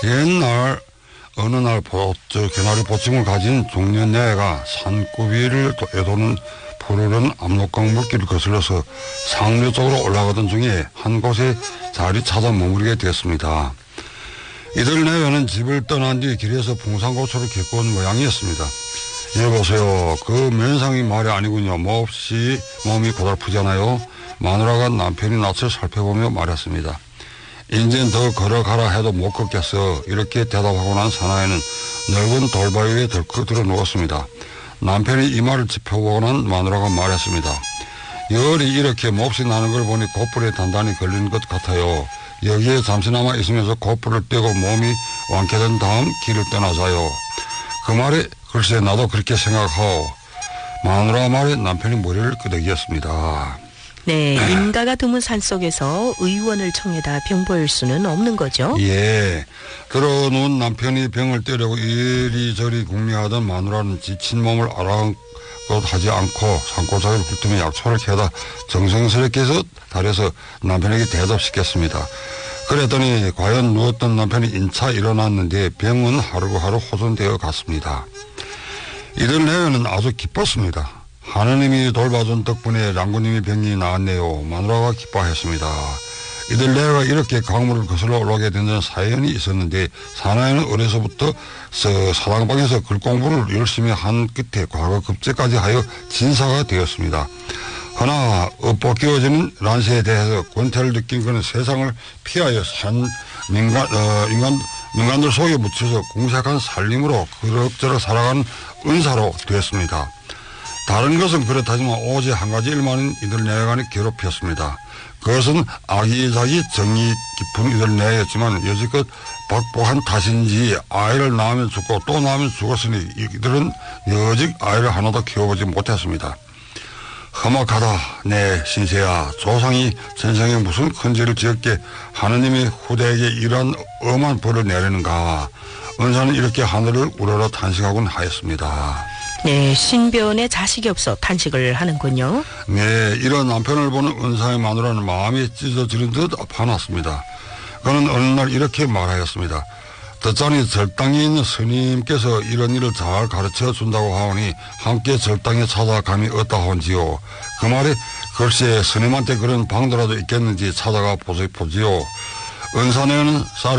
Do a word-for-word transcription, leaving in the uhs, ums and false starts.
옛날 어느 날 보, 저 개나리 보침을 가진 종년내가 산구비를 에도는 푸르른 압록강 물길을 거슬러서 상류 쪽으로 올라가던 중에 한 곳에 자리 찾아 머무르게 되었습니다. 이들 내외는 집을 떠난 뒤 길에서 풍산고초를 겪고 온 모양이었습니다. 여보세요. 그 면상이 말이 아니군요. 몹시 몸이 고달프잖아요. 마누라가 남편이 낯을 살펴보며 말했습니다. 인젠 더 걸어가라 해도 못 걷겠어. 이렇게 대답하고 난 사나이는 넓은 돌바위 위에 덜컥 들어 누웠습니다. 남편이 이 말을 짚어보고 난 마누라가 말했습니다. 열이 이렇게 몹시 나는 걸 보니 곧불에 단단히 걸린 것 같아요. 여기에 잠시나마 있으면서 곧불을 떼고 몸이 완쾌된 다음 길을 떠나자요. 그 말에 글쎄 나도 그렇게 생각하오. 마누라 말에 남편이 머리를 끄덕였습니다. 네, 인가가 드문 산속에서 의원을 청해다 병보일 수는 없는 거죠? 예, 들어놓은 남편이 병을 때려고 이리저리 궁리하던 마누라는 지친 몸을 아랑곳하지 않고 산골짜기를 훑으며 약초를 캐다 정성스럽게 해서 달에서 남편에게 대접시켰습니다. 그랬더니 과연 누웠던 남편이 인차 일어났는데 병은 하루하루 호전되어 갔습니다. 이들 내외는 아주 기뻤습니다. 하느님이 돌봐준 덕분에 랑구님이 병이 나았네요. 마누라가 기뻐했습니다. 이들 내외가 이렇게 강물을 거슬러 올라오게 된 데는 사연이 있었는데 사나이는 어려서부터 사당방에서 글공부를 열심히 한 끝에 과거 급제까지 하여 진사가 되었습니다. 허나 엇벗겨지는 란세에 대해서 권태를 느낀 그는 세상을 피하여 산 민간, 어, 인간, 민간들 속에 묻혀서 공색한 살림으로 그럭저럭 살아가는 은사로 되었습니다. 다른 것은 그렇다지만 오직 한 가지 일만은 이들 내외간에 괴롭혔습니다. 그것은 아기자기 정이 깊은 이들 내외였지만 여지껏 박복한 탓인지 아이를 낳으면 죽고 또 낳으면 죽었으니 이들은 여직 아이를 하나도 키워보지 못했습니다. 험악하다 내 신세야. 조상이 전생에 무슨 큰 죄를 지었게 하느님이 후대에게 이러한 엄한 벌을 내리는가. 은사는 이렇게 하늘을 우러러 탄식하곤 하였습니다. 네, 신변에 자식이 없어 탄식을 하는군요. 네, 이런 남편을 보는 은사의 마누라는 마음이 찢어지는 듯 화났습니다. 그는 어느 날 이렇게 말하였습니다. 듣자니 절당에 있는 스님께서 이런 일을 잘 가르쳐 준다고 하오니 함께 절당에 찾아감이 어떠한지요. 그 말에 글쎄 스님한테 그런 방도라도 있겠는지 찾아가 보지요. 은사네는 쌀을